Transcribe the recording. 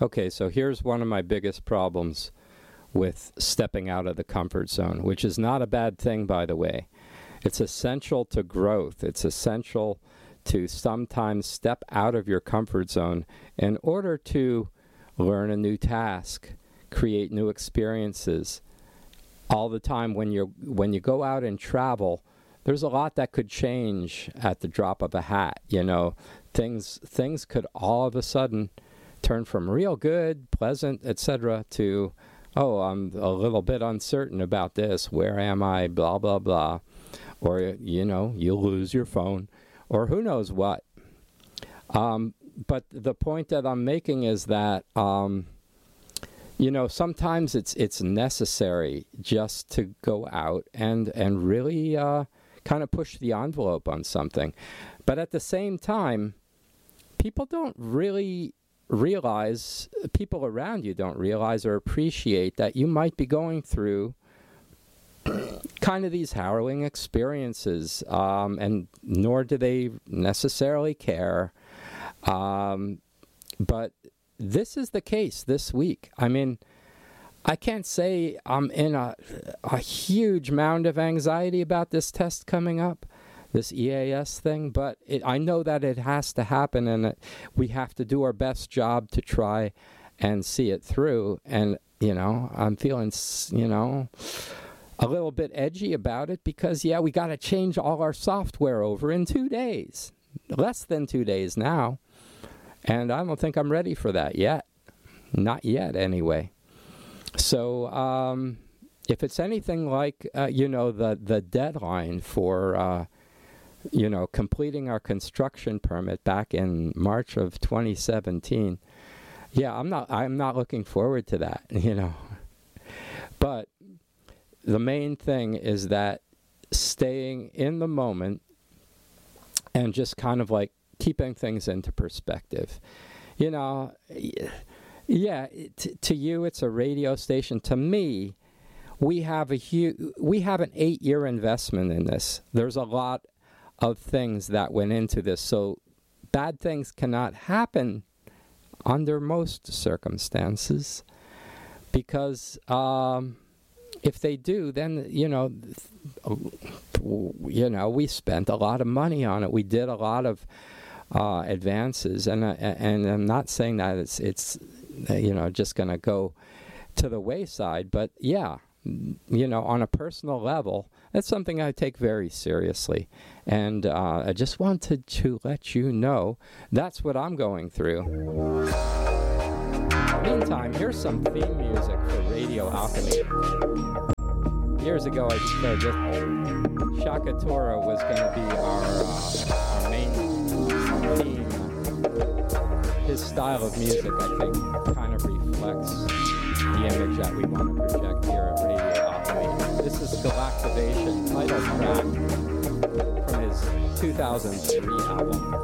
Okay, so here's one of my biggest problems with stepping out of the comfort zone, which is not a bad thing, by the way. It's essential to growth. It's essential to sometimes step out of your comfort zone in order to learn a new task, create new experiences. All the time when you go out and travel, there's a lot that could change at the drop of a hat. You know, things could all of a sudden turn from real good, pleasant, etc. to, oh, I'm a little bit uncertain about this. Where am I? Blah, blah, blah. Or, you know, you'll lose your phone, or who knows what. But the point that I'm making is that, you know, sometimes it's necessary just to go out and really kind of push the envelope on something. But at the same time, people don't really realize, people around you don't realize or appreciate that you might be going through kind of these harrowing experiences, and nor do they necessarily care. But this is the case this week. I mean, I can't say I'm in a huge mound of anxiety about this test coming up, this EAS thing, but I know that it has to happen, and we have to do our best job to try and see it through. And, you know, I'm feeling, you know, a little bit edgy about it because, yeah, we got to change all our software over in 2 days, less than 2 days now. And I don't think I'm ready for that yet. Not yet, anyway. So if it's anything like, you know, the deadline for, you know, completing our construction permit back in March of 2017, yeah, I'm not looking forward to that, you know. But the main thing is that staying in the moment and just kind of like keeping things into perspective. You know, yeah, to you it's a radio station. To me, we have an 8-year investment in this. There's a lot of things that went into this. So bad things cannot happen under most circumstances because if they do, then, you know, we spent a lot of money on it. We did a lot of advances, and I'm not saying that it's you know, just going to go to the wayside, but yeah, you know, on a personal level, that's something I take very seriously, and I just wanted to let you know that's what I'm going through. Meantime, here's some theme music for Radio Alchemy. Years ago, I said that Shaka Tora was going to be our main theme. His style of music, I think, kind of reflects the image that we want to project here at Radio Alchemy. This is Galactivation, title track from his 2003 album.